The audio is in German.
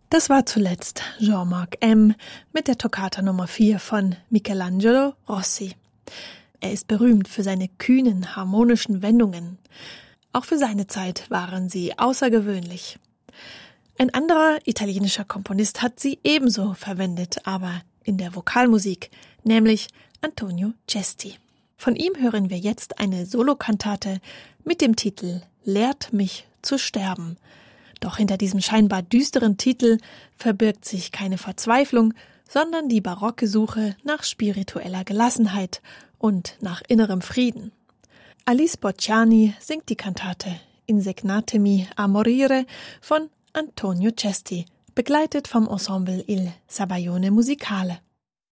Das war zuletzt Jean-Marc M. mit der Toccata Nummer 4 von Michelangelo Rossi. Er ist berühmt für seine kühnen, harmonischen Wendungen. Auch für seine Zeit waren sie außergewöhnlich. Ein anderer italienischer Komponist hat sie ebenso verwendet, aber in der Vokalmusik, nämlich Antonio Cesti. Von ihm hören wir jetzt eine Solokantate mit dem Titel »Lehrt mich zu sterben«. Doch hinter diesem scheinbar düsteren Titel verbirgt sich keine Verzweiflung, sondern die barocke Suche nach spiritueller Gelassenheit und nach innerem Frieden. Alice Bocciani singt die Kantate Insegnatemi a morire von Antonio Cesti, begleitet vom Ensemble Il Sabaione Musicale.